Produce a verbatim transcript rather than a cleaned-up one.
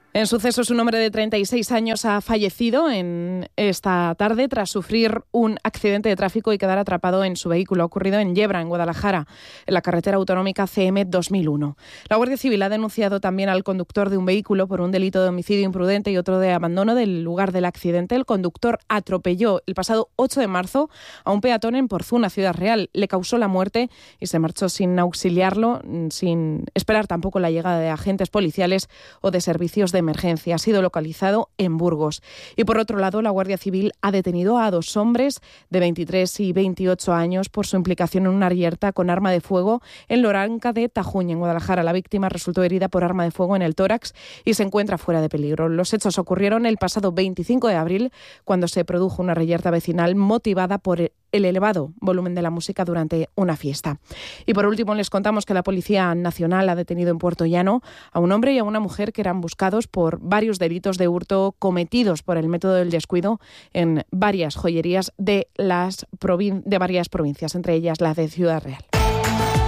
En sucesos, un hombre de treinta y seis años ha fallecido en esta tarde tras sufrir un accidente de tráfico y quedar atrapado en su vehículo. Ha ocurrido en Yebra, en Guadalajara, en la carretera autonómica C M dos mil uno. La Guardia Civil ha denunciado también al conductor de un vehículo por un delito de homicidio imprudente y otro de abandono del lugar del accidente. El conductor atropelló el pasado ocho de marzo a un peatón en Porzuna, Ciudad Real. Le causó la muerte y se marchó sin auxiliarlo, sin esperar tampoco la llegada de agentes policiales o de servicios de emergencia. Ha sido localizado en Burgos. Y por otro lado, la Guardia Civil ha detenido a dos hombres de veintitrés y veintiocho años por su implicación en una reyerta con arma de fuego en Loranca de Tajuña, en Guadalajara. La víctima resultó herida por arma de fuego en el tórax y se encuentra fuera de peligro. Los hechos ocurrieron el pasado veinticinco de abril, cuando se produjo una reyerta vecinal motivada por el el elevado volumen de la música durante una fiesta. Y por último, les contamos que la Policía Nacional ha detenido en Puerto Llano a un hombre y a una mujer que eran buscados por varios delitos de hurto cometidos por el método del descuido en varias joyerías de, las provin- de varias provincias, entre ellas la de Ciudad Real.